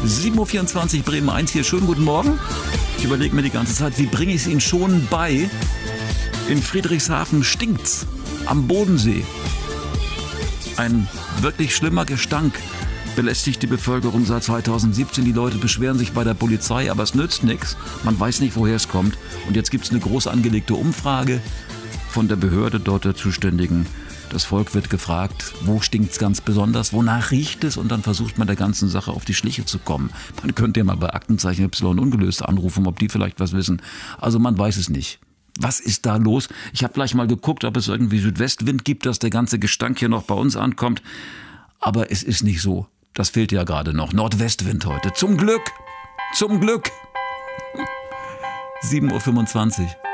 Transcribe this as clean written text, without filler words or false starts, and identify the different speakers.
Speaker 1: 7.24 Uhr Bremen 1 hier. Schönen guten Morgen. Ich überlege mir die ganze Zeit, wie bringe ich es Ihnen schon bei? In Friedrichshafen stinkt's. Am Bodensee. Ein wirklich schlimmer Gestank belästigt die Bevölkerung seit 2017. Die Leute beschweren sich bei der Polizei, aber es nützt nichts. Man weiß nicht, woher es kommt. Und jetzt gibt es eine groß angelegte Umfrage von der Behörde dort der Zuständigen. Das Volk wird gefragt, wo stinkt es ganz besonders, wonach riecht es? Und dann versucht man der ganzen Sache auf die Schliche zu kommen. Man könnte ja mal bei Aktenzeichen Y ungelöst anrufen, ob die vielleicht was wissen. Also man weiß es nicht. Was ist da los? Ich habe gleich mal geguckt, ob es irgendwie Südwestwind gibt, dass der ganze Gestank hier noch bei uns ankommt. Aber es ist nicht so. Das fehlt ja gerade noch. Nordwestwind heute. Zum Glück. Zum Glück. 7.25 Uhr.